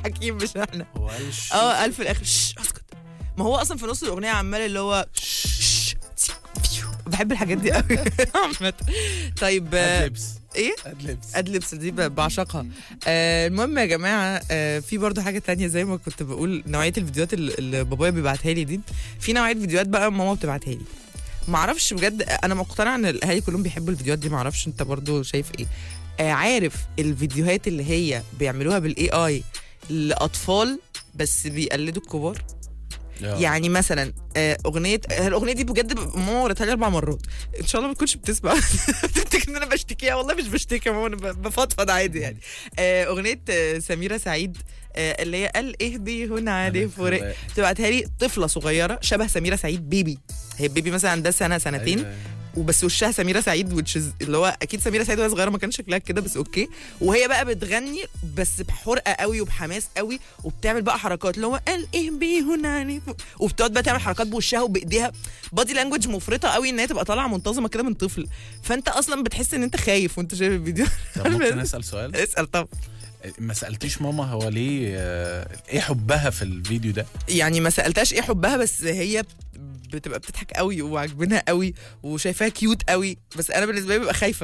حكيم مش احنا. هو قال في الاخر اسكت. ما هو اصلا في نص الاغنيه عمال اللي هو بحب الحاجات دي قوي. طيب ايه ادلبس دي بعشقها. المهم يا جماعه، في برضو حاجه تانية زي ما كنت بقول، نوعيه الفيديوهات اللي بابايا بيبعتها لي دي، في نوعيه فيديوهات بقى ماما بتبعتها لي. ما اعرفش بجد، انا مقتنعه ان الاهالي كلهم بيحبوا الفيديوهات دي، ما اعرفش انت برضو شايف ايه. عارف الفيديوهات اللي هي بيعملوها بالاي اي لاطفال بس بيقلدوا الكبار؟ يعني مثلا الاغنيه دي بجد ماما وريتها لي 4 مرات، ان شاء الله ما تكونش بتسمع. تفتكر ان انا بشتكيها؟ والله مش بشتكي يا ماما، انا بفضفض عادي يعني. اغنيه سميرة سعيد اللي هي قال اهدي هنا عادي فورق، تبعتها لي طفله صغيره شبه سميرة سعيد، بيبي، هي بيبي مثلا عندها سنه سنتين. أيوة. وبس وشها سميرة سعيد، اللي هو اكيد سميرة سعيد وهي صغيره ما كانش شكلها كده، بس اوكي. وهي بقى بتغني بس بحرقه قوي وبحماس قوي، وبتعمل بقى حركات اللي هو قال ايه بي هنا، وبتقعد بقى تعمل حركات بوشها وبايديها، بادي لانجوج مفرطه قوي ان هي تبقى طالعه منتظمه كده من طفل. فانت اصلا بتحس ان انت خايف وانت شايف الفيديو. طب ممكن اسال سؤال؟ اسال طب. ما سالتيش ماما هو ليه ايه حبها في الفيديو ده؟ يعني ما سالتهاش ايه حبها، بس هي بتبقى بتضحك قوي وعجبنها قوي وشايفاها كيوت قوي، بس انا بالنسبه لي ببقى خايفه.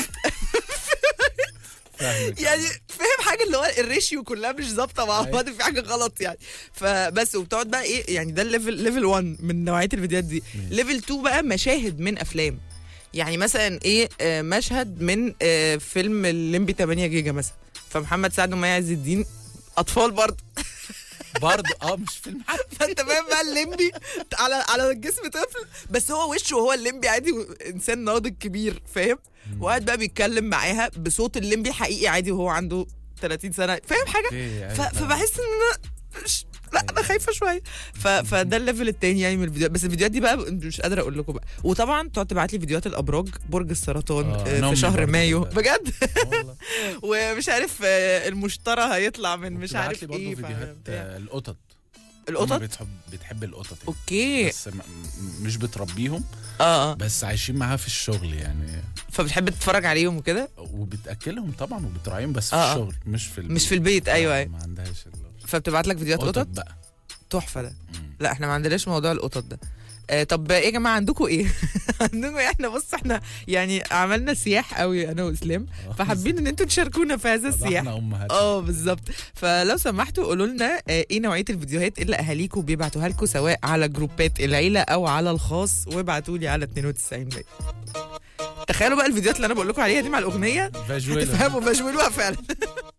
يعني فاهم حاجه اللي هو الريشيو كلها مش ظابطه مع بعض، في حاجه غلط يعني. فبس وبتقعد بقى ايه يعني، ده ليفل 1 من نوعيه الفيديوهات دي. ليفل 2 بقى مشاهد من افلام، يعني مثلا ايه مشهد من فيلم الليمبي 8 جيجا مثلا، فمحمد سعد ومي عز الدين اطفال برضه. مش فيلم. فانت فاهم بقى الليمبي على جسم طفل، بس هو وشه وهو الليمبي عادي، انسان ناضج كبير فاهم، وقاعد بقى بيتكلم معاها بصوت الليمبي حقيقي عادي وهو عنده 30 سنه، فاهم حاجه. فبحس ان لا انا خايفه شويه. فده الليفل التاني يعني من الفيديوهات. بس الفيديوهات دي بقى مش قادره اقول لكم بقى. وطبعا تقعد تبعت لي فيديوهات الابراج، برج السرطان في شهر مايو بجد. ومش عارف المشتري هيطلع من مش عارف ايه. فيديوهات القطط بتحب القطط يعني. اوكي. بس مش بتربيهم، بس عايشين معاها في الشغل يعني، فبتحب تتفرج عليهم وكده، وبتاكلهم طبعا وبتراعيهم، بس في الشغل مش في البيت. ايوه ما عندهاش فبتبعت لك فيديوهات قطط بقى. تحفه ده. لا احنا ما عندناش موضوع القطط ده. طب ايه يا جماعه عندكم ايه؟ عندكم ايه؟ احنا بص احنا يعني عملنا سياح قوي انا واسلام، فحابين ان انتوا تشاركونا في هذا السياح. بالظبط. فلو سمحتوا قولوا لنا ايه نوعيه الفيديوهات اللي اهاليكم بيبعتوها لكم، سواء على جروبات العيله او على الخاص، وابعتوا لي على 92. تخيلوا بقى الفيديوهات اللي انا بقول لكم عليها دي مع الاغنيه، تفهموا فاجولوها فعلا.